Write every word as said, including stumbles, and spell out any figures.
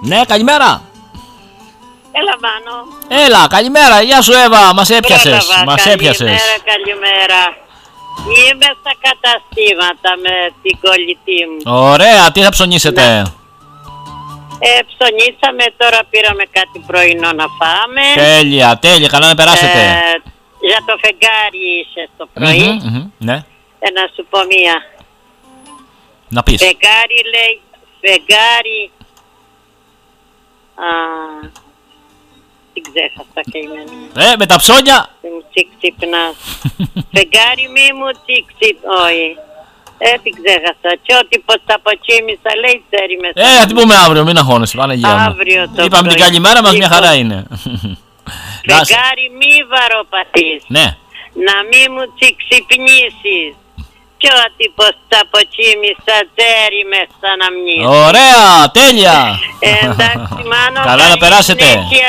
Ναι, καλημέρα. Έλα, Μάνο. Έλα, καλημέρα. Γεια σου, Εύα. Μας έπιασες. Πρόλαβα. Μας έπιασες. Καλημέρα, καλημέρα. Είμαι στα καταστήματα με την κολλητή μου. Ωραία, τι θα ψωνίσετε? Ε, ψωνίσαμε, τώρα πήραμε κάτι πρωινό να φάμε. Τέλεια, τέλεια, καλά να περάσετε. Ε, για το φεγγάρι είσαι το πρωί. Mm-hmm, mm-hmm, ναι. Ε, να σου πω μία. Να πεις. Φεγγάρι λέει, φεγγάρι. Α, την ξέχασα και είμαι. Ε, με τα ψώνια. Δεν μου τσι ξυπνάς. Φεγγάρι μη μου τσι ξυπνάς. Όχι. Ε, την ξέχασα. Και ό,τι πως τα αποκοίμησα λέει ξέρει μέσα. Ε, θα την πούμε αύριο, μην αγχώνεσαι, Παναγία μου. Αύριο το Είπαμε την πρωί. καλημέρα μας, μια Λοιπόν, χαρά είναι. φεγγάρι μη βαροπαθείς. Ναι. Να μη μου τσι ξυπνήσεις. Κι ό,τι πως τα αποκοίμησα ξέρει μέσα να μνήσεις. Ωραία, τέλεια. Ε, εντάξει, Μάνο, καλά να καλή περάσετε. συνέχεια